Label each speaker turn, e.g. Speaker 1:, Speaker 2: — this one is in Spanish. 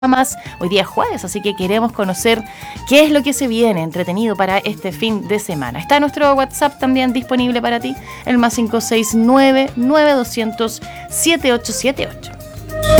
Speaker 1: más. Hoy día es jueves, así que queremos conocer qué es lo que se viene entretenido para este fin de semana. Está nuestro WhatsApp también disponible para ti, el +569 9200 7878.